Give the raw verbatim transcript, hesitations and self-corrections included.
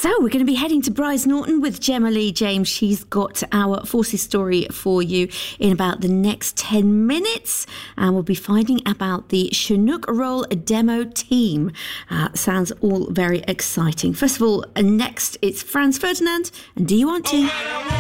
So we're going to be heading to Brize Norton with Gemma Lee James. She's got our Forces story for you in about the next ten minutes. And we'll be finding about the Chinook Roll demo team. Uh, sounds all very exciting. First of all, uh, next it's Franz Ferdinand and Do You Want To?